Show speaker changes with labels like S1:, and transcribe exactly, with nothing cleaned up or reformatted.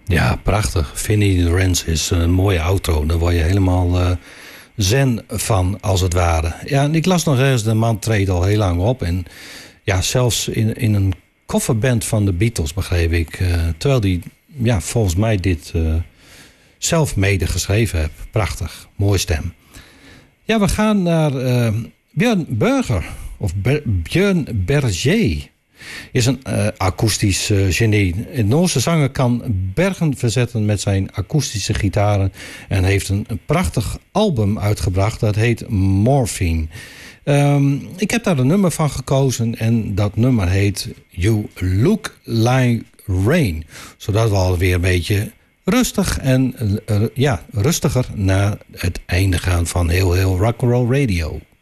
S1: Ja, prachtig. Vinnie Lorenz is een mooie auto. Daar word je helemaal uh, zen van, als het ware. Ja, en ik las nog eens, de man treedt al heel lang op. En ja, zelfs in, in een coverband van de Beatles, begreep ik. Uh, terwijl die, ja, volgens mij dit uh, zelf mede geschreven heeft. Prachtig. Mooie stem. Ja, we gaan naar uh, Björn Burger. Of Ber- Björn Berger. Is een uh, akoestisch uh, genie. Een Noorse zanger kan bergen verzetten met zijn akoestische gitaren. En heeft een, een prachtig album uitgebracht. Dat heet Morphine. Um, ik heb daar een nummer van gekozen. En dat nummer heet You Look Like Rain. Zodat we alweer een beetje rustig en uh, ja, rustiger naar het einde gaan van heel heel Rock'n'Roll Radio.